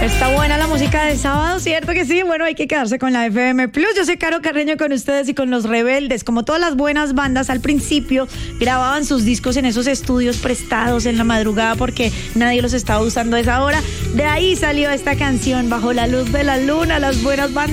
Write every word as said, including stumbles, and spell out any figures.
Está buena la música de sábado, ¿cierto que sí? Bueno, hay que quedarse con la F M Plus. Yo soy Caro Carreño con ustedes y con Los Rebeldes. Como todas las buenas bandas, al principio grababan sus discos en esos estudios prestados en la madrugada porque nadie los estaba usando a esa hora. De ahí salió esta canción, Bajo la luz de la luna, las buenas bandas.